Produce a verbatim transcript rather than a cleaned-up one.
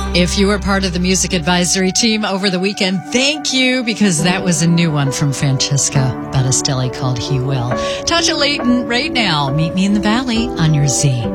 If you were part of the music advisory team over the weekend, thank you, because that was a new one from Francesca Battistelli called He Will. Tasha Layton right now. Meet me in the Valley on your Z.